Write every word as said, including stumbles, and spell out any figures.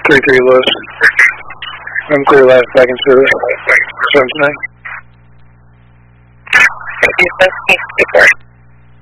three three Lewis. I'm clear last second service. seven tonight.